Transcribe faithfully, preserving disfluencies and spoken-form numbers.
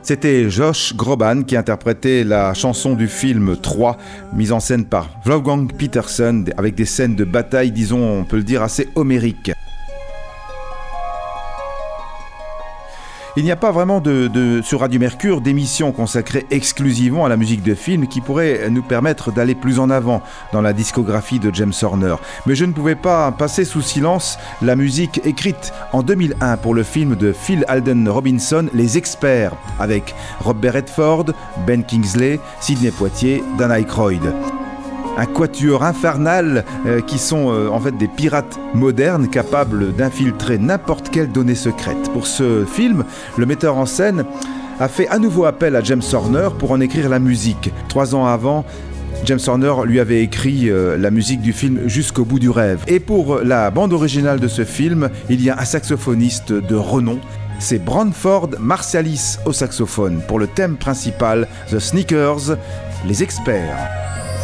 C'était Josh Groban qui interprétait la chanson du film trois, mise en scène par Wolfgang Petersen, avec des scènes de bataille, disons, on peut le dire, assez homériques. Il n'y a pas vraiment de, de, sur Radio Mercure d'émissions consacrées exclusivement à la musique de film qui pourrait nous permettre d'aller plus en avant dans la discographie de James Horner. Mais je ne pouvais pas passer sous silence la musique écrite en deux mille un pour le film de Phil Alden Robinson, Les Experts, avec Robert Redford, Ben Kingsley, Sidney Poitier, Dan Aykroyd. Un quatuor infernal euh, qui sont euh, en fait des pirates modernes capables d'infiltrer n'importe quelle donnée secrète. Pour ce film, le metteur en scène a fait à nouveau appel à James Horner pour en écrire la musique. Trois ans avant, James Horner lui avait écrit euh, la musique du film Jusqu'au bout du rêve. Et pour la bande originale de ce film, il y a un saxophoniste de renom. C'est Branford Marsalis au saxophone pour le thème principal, The Sneakers, Les Experts.